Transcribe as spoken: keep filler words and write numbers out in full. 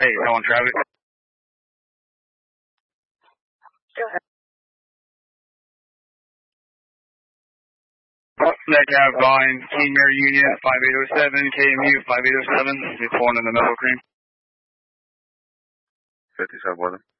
Hey, no one traffic. Go ahead. Neck Ave Vine, Senior Unit five eight oh seven, K M U five eight oh seven, he's pulling in the middle cream. fifty-seven with him.